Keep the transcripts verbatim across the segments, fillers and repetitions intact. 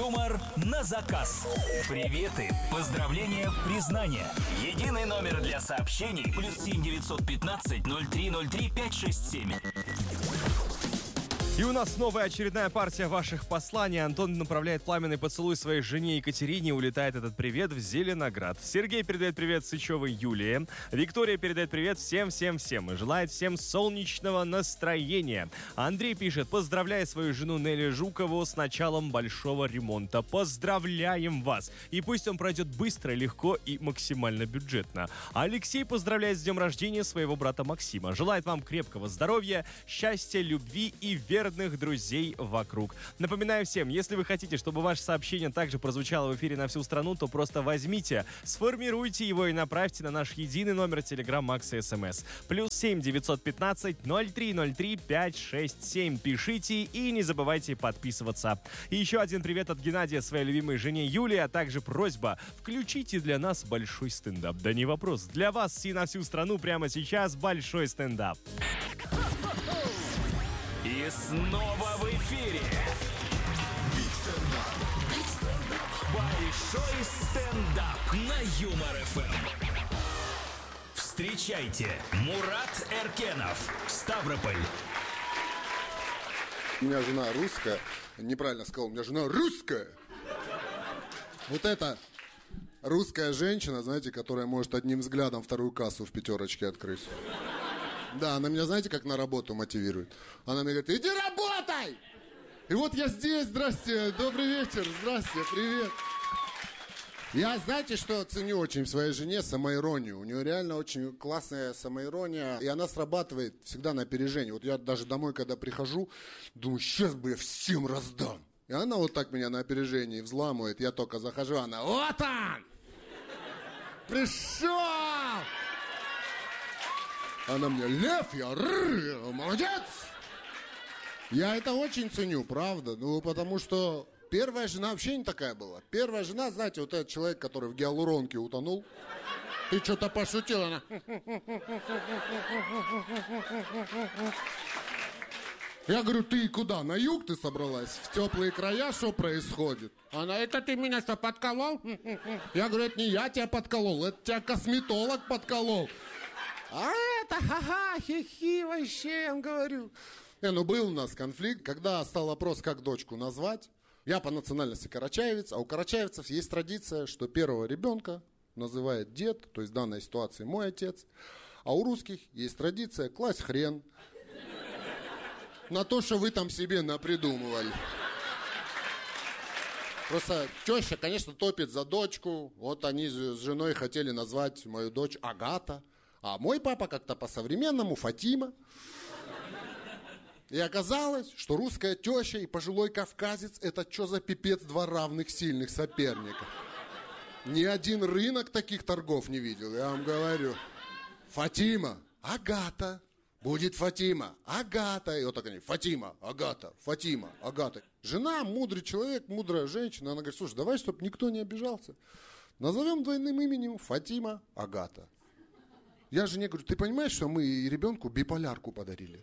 Юмор на заказ. Приветы, поздравления, признания. Единый номер для сообщений плюс семь девятьсот пятнадцать ноль три ноль три пять шесть семь. И у нас новая очередная партия ваших посланий. Антон направляет пламенный поцелуй своей жене Екатерине. Улетает этот привет в Зеленоград. Сергей передает привет Сычевой Юлии. Виктория передает привет всем-всем-всем и желает всем солнечного настроения. Андрей пишет: поздравляю свою жену Нелли Жукову с началом большого ремонта. Поздравляем вас. И пусть он пройдет быстро, легко и максимально бюджетно. Алексей поздравляет с днем рождения своего брата Максима. Желает вам крепкого здоровья, счастья, любви и веры друзей вокруг. Напоминаю всем, если вы хотите, чтобы ваше сообщение также прозвучало в эфире на всю страну, то просто возьмите, сформируйте его и направьте на наш единый номер Telegram Max эс эм эс. Плюс семь девятьсот пятнадцать ноль три ноль три пять шесть семь. Пишите и не забывайте подписываться. И еще один привет от Геннадия своей любимой жене Юлии, а также просьба: включите для нас большой стендап. Да не вопрос, для вас и на всю страну прямо сейчас большой стендап. И снова в эфире большой стендап на Юмор эф эм. Встречайте, Мурат Эркенов, Ставрополь. У меня жена русская. Неправильно сказал, у меня жена русская. Вот это русская женщина, знаете, которая может одним взглядом вторую кассу в пятерочке открыть. Да, она меня, знаете, как на работу мотивирует? Она мне говорит: иди работай! И вот я здесь, здрасте, добрый вечер, здрасте, привет. Я, знаете, что ценю очень в своей жене? Самоиронию. У нее реально очень классная самоирония, и она срабатывает всегда на опережение. Вот я даже домой, когда прихожу, думаю, сейчас бы я всем раздам. И она вот так меня на опережении взламывает, я только захожу, она: вот он! Пришел! Она мне: лев, я рррр, молодец! Я это очень ценю, правда. Ну, потому что первая жена вообще не такая была. Первая жена, знаете, вот этот человек, который в гиалуронке утонул. Ты что-то пошутил, она... Я говорю: ты куда, на юг ты собралась? В теплые края что происходит? Она: это ты меня что, подколол? Я говорю: это не я тебя подколол, это тебя косметолог подколол. А это, ха-ха, хи-хи, вообще, я вам говорю. Не, ну был у нас конфликт, когда стал вопрос, как дочку назвать. Я по национальности карачаевец, а у карачаевцев есть традиция, что первого ребенка называет дед, то есть в данной ситуации мой отец. А у русских есть традиция класть хрен на то, что вы там себе напридумывали. Просто теща, конечно, топит за дочку. Вот они с женой хотели назвать мою дочь Агата. А мой папа как-то по-современному Фатима. И оказалось, что русская теща и пожилой кавказец — это что за пипец, два равных сильных соперника. Ни один рынок таких торгов не видел, я вам говорю. Фатима, Агата, будет Фатима, Агата. И вот так они: Фатима, Агата, Фатима, Агата. Жена, мудрый человек, мудрая женщина, она говорит: слушай, давай, чтобы никто не обижался, назовем двойным именем Фатима, Агата. Я жене говорю: ты понимаешь, что мы ребенку биполярку подарили?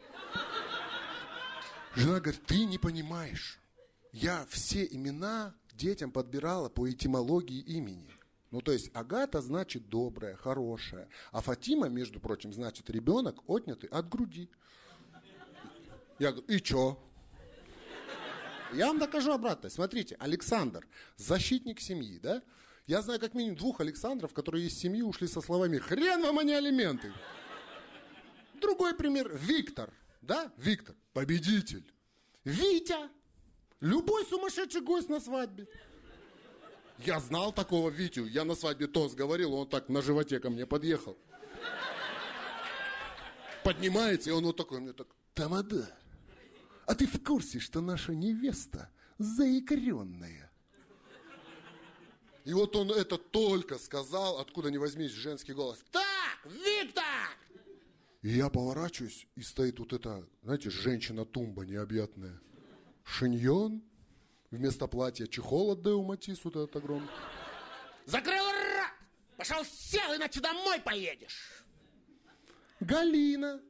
Жена говорит: ты не понимаешь. Я все имена детям подбирала по этимологии имени. Ну, то есть Агата значит добрая, хорошая. А Фатима, между прочим, значит ребенок, отнятый от груди. Я говорю: и чё? Я вам докажу обратно. Смотрите, Александр, защитник семьи, да? Я знаю как минимум двух Александров, которые из семьи ушли со словами: хрен вам, а не алименты. Другой пример: Виктор, да? Виктор, победитель. Витя, любой сумасшедший гость на свадьбе. Я знал такого Витю, я на свадьбе тост говорил, он так на животе ко мне подъехал. Поднимается, и он вот такой мне так: Тамада, а ты в курсе, что наша невеста заикренная? И вот он это только сказал, откуда ни возьмись женский голос: так, Виктор! И я поворачиваюсь, и стоит вот эта, знаете, женщина-тумба необъятная. Шиньон, вместо платья чехол от Део Матис, вот этот огромный. Закрыл рот! Пошел сел, иначе домой поедешь. Галина.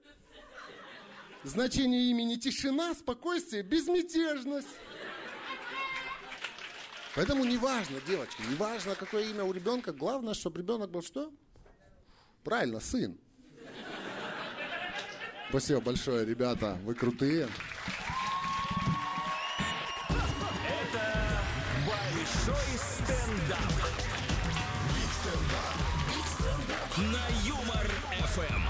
Значение имени: тишина, спокойствие, безмятежность. Поэтому неважно, девочки, неважно, какое имя у ребенка, главное, чтобы ребенок был что? Правильно, сын. Спасибо большое, ребята, вы крутые. Это большой стендап. На Юмор эф эм.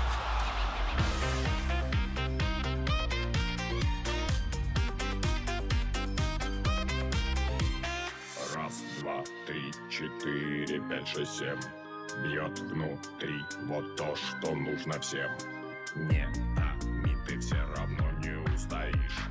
Раз, два, три, четыре, пять, шесть, семь. Бьет внутри вот то, что нужно всем. Не, а, не ты все равно не устоишь.